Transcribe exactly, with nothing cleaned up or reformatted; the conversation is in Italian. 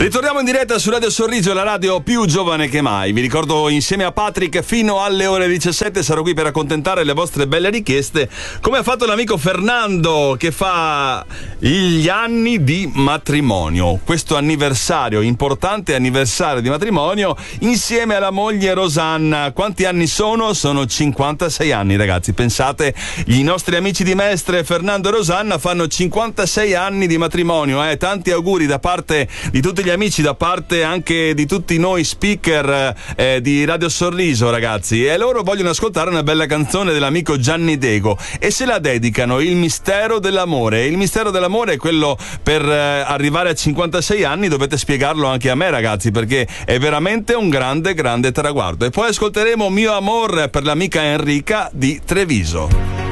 Ritorniamo in diretta su Radio Sorriso, la radio più giovane che mai. Vi ricordo, insieme a Patrick fino alle ore diciassette sarò qui per accontentare le vostre belle richieste, come ha fatto l'amico Fernando, che fa gli anni di matrimonio. Questo anniversario, importante anniversario di matrimonio, insieme alla moglie Rosanna. Quanti anni sono? Sono cinquantasei anni, ragazzi. Pensate, i nostri amici di Mestre, Fernando e Rosanna, fanno cinquantasei anni di matrimonio. Eh? Tanti auguri da parte di tutti gli amici, da parte anche di tutti noi speaker eh, di Radio Sorriso, ragazzi. E loro vogliono ascoltare una bella canzone dell'amico Gianni Dego e se la dedicano: Il mistero dell'amore. Il mistero dell'amore è quello per eh, arrivare a cinquantasei anni. Dovete spiegarlo anche a me, ragazzi, perché è veramente un grande grande traguardo. E poi ascolteremo Mio amor per l'amica Enrica di Treviso.